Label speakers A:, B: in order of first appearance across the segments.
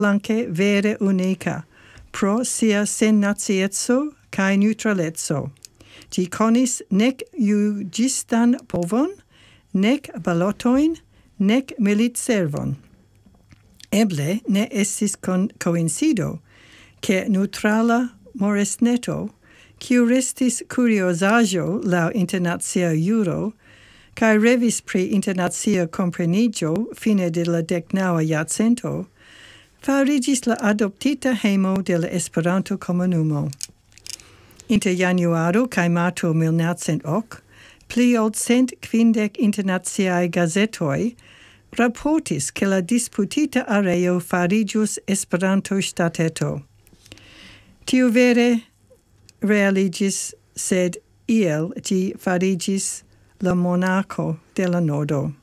A: anche vere unica, pro sia sennaziezzo cae neutralezzo. Gi conis nec iugistan povon, nec ballotoin, nec militservon. Eble ne estis coincido, che neutrala Moresneto, quiu restis curiosaggio lau internazia juro, cae revis pri internazia comprenigio fine de la 19ª iacento, farigis la adoptita hemo de la Esperanto comunumo. Inter januaro cae marto 1908, pli ol 150 internaziae gazetoi raportis che la disputita areo farigius Esperanto stateto. Tiu vere realigis, sed iel gi farigis la Monaco de la Nordo.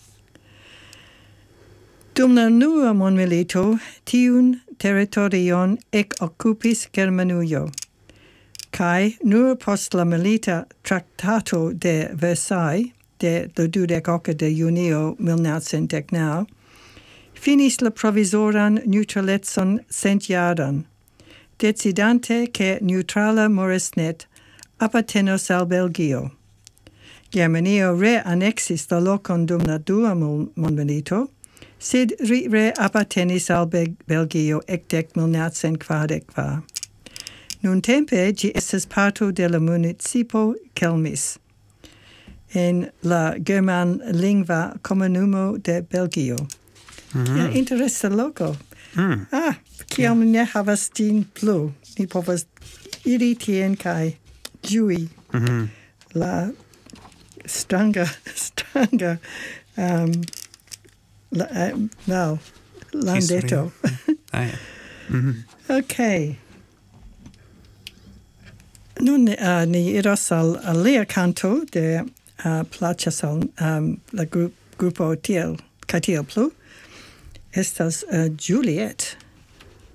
A: Dum la nua monmilito, tiun territorion ec occupis Germanujo, cae nur post la milita Tractato de Versailles de 28 de junio 1919, finis la provisoran neutralezzon centiaran, decidante che neutrala Moresnet appartenos al Belgio. Germanio re-annexis la locon dum la dua monmilito, sed re-appartenis al Belgio ecdec 1940. Nuntempe gi estas parto de la municipo Kelmis, en la german-lingva comunumo de Belgio. Interesa loco. Kiam ne havas ĝin plu, ni povas iri tien kaj ĝui la stranga landeto. Okay. Nun ni iras al alia canto de placas al la grupo tiel kaj tiel plu. Estas Juliet.